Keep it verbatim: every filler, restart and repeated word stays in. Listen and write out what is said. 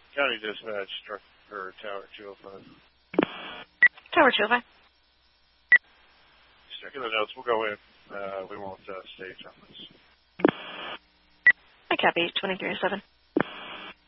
County Dispatch, truck, or Tower two oh five. Tower two oh five. Just checking the notes. We'll go in. Uh, we won't uh, stage on this. I copy, twenty-three oh seven.